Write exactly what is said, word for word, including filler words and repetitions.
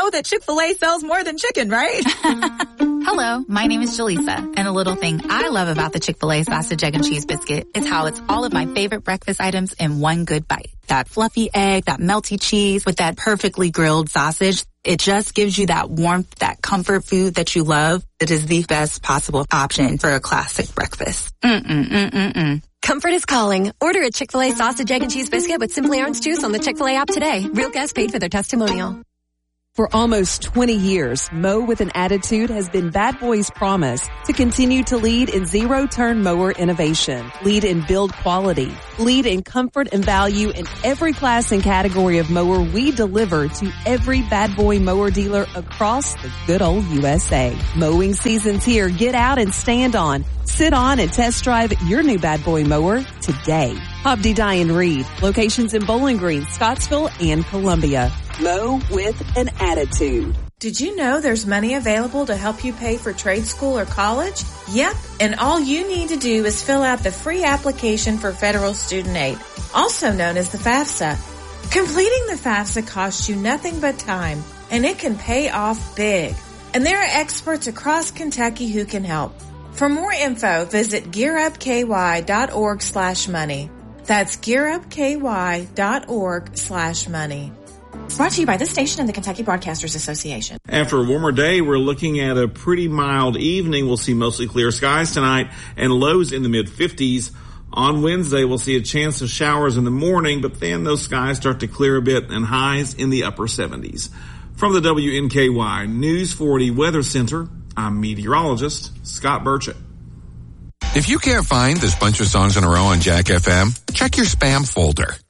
know that Chick-fil-A sells more than chicken, right? Hello, my name is Jaleesa, and a little thing I love about the Chick-fil-A sausage, egg, and cheese biscuit is how it's all of my favorite breakfast items in one good bite. That fluffy egg, that melty cheese with that perfectly grilled sausage. It just gives you that warmth, that comfort food that you love. It is the best possible option for a classic breakfast. Mm-mm-mm-mm-mm. Comfort is calling. Order a Chick-fil-A sausage, egg, and cheese biscuit with Simply Orange Juice on the Chick-fil-A app today. Real guests paid for their testimonial. For almost twenty years, Mow with an Attitude has been Bad Boy's promise to continue to lead in zero-turn mower innovation, lead in build quality, lead in comfort and value in every class and category of mower we deliver to every Bad Boy mower dealer across the good old U S A. Mowing season's here. Get out and stand on. Sit on and test drive your new Bad Boy mower today. Hobdy Dye and Reed. Locations in Bowling Green, Scottsville, and Columbia. Mow with an Attitude. Did you know there's money available to help you pay for trade school or college? Yep, and all you need to do is fill out the free application for federal student aid, also known as the FAFSA. Completing the FAFSA costs you nothing but time, and it can pay off big. And there are experts across Kentucky who can help. For more info, visit gearupky.org slash money. That's gearupky.org slash money. Brought to you by this station and the Kentucky Broadcasters Association. After a warmer day, we're looking at a pretty mild evening. We'll see mostly clear skies tonight and lows in the mid fifties. On Wednesday, we'll see a chance of showers in the morning, but then those skies start to clear a bit and highs in the upper seventies. From the W N K Y News forty Weather Center, I'm meteorologist Scott Burchett. If you can't find this bunch of songs in a row on Jack F M, check your spam folder.